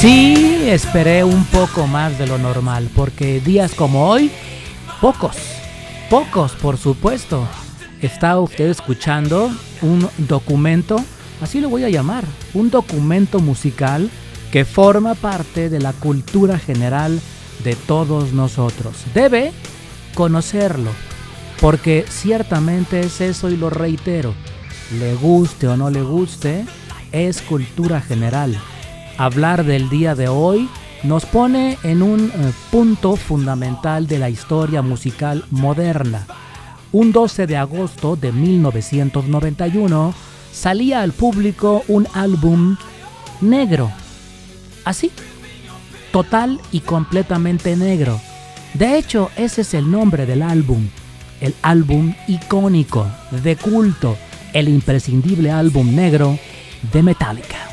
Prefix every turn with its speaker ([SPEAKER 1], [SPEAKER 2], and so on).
[SPEAKER 1] Sí, esperé un poco más de lo normal, porque días como hoy, pocos por supuesto. Está usted escuchando un documento, así lo voy a llamar, un documento musical que forma parte de la cultura general de todos nosotros. Debe conocerlo, porque ciertamente es eso y lo reitero, le guste o no le guste, es cultura general. Hablar del día de hoy nos pone en un punto fundamental de la historia musical moderna. Un 12 de agosto de 1991 salía al público un álbum negro, así, total y completamente negro. De hecho, ese es el nombre del álbum, el álbum icónico, de culto, el imprescindible álbum negro de Metallica.